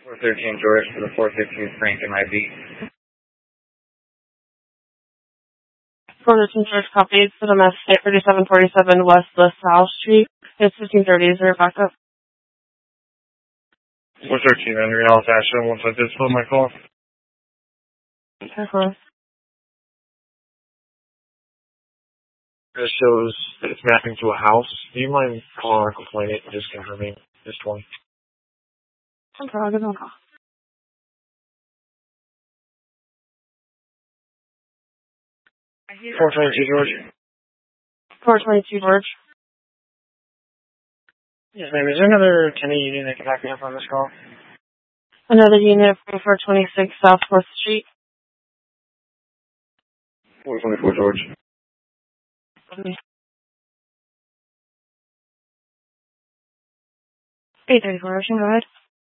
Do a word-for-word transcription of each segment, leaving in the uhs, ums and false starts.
four thirteen George for the four fifteen Franklin I B. four thirteen George copied for the mess state thirty-seven forty-seven West LaSalle Street. It's fifteen thirty. Is there a backup? four thirteen Henry Alice Ashton. Once I did spell my call. Uh-huh. This shows that it's mapping to a house. Do you mind calling or complaining and just confirming this one? I'm probably going to call. four twenty-two George. four twenty-two George. Yes, ma'am. Is there another Kennedy unit that can back me up on this call? Another unit for four twenty-six South fourth Street. four twenty-four George. Okay. eight thirty-four Ocean, go ahead.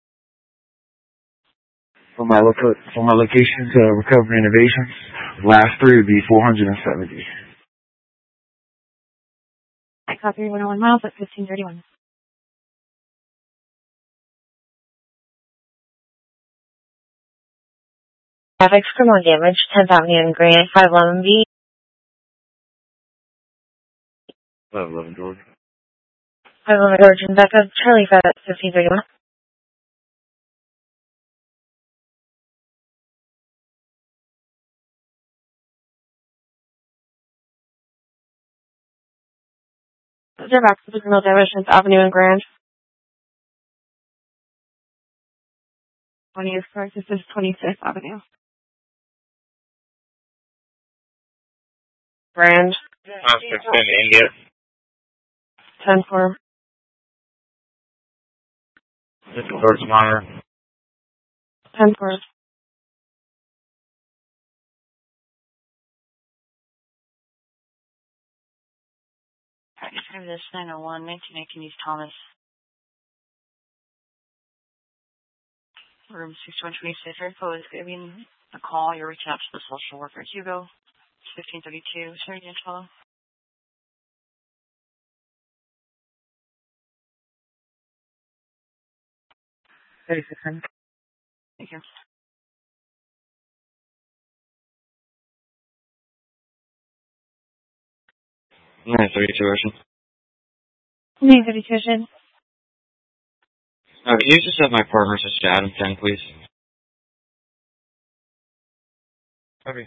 For my, loca- for my location to recovery innovations, last three would be four hundred seventy. I copy one oh one miles at fifteen thirty-one. Traffic criminal damage, tenth Avenue and Grand, five eleven B. five eleven George. five eleven George and Becca, Charlie five at fifteen thirty-one. They're back to the criminal damage, tenth Avenue and Grand. twenty is correct. This is twenty-fifth Avenue. Grand. I'm sixteen India. ten four. This is George Meyer. ten four. This nine oh one, nineteen nineteen East Thomas. Room sixty-one twenty-six. Info is giving a call. You're reaching out to the social worker Hugo. It's fifteen thirty-two. Sorry, Angelo. thirty-six hundred. Thank you. nine thirty-two Ocean. nine thirty-two Ocean. Uh, can you just have my partner to Adam ten, please? Okay.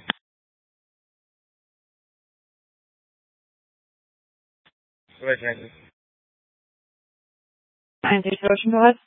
Good night, Francis. nine thirty-two Ocean, go ahead.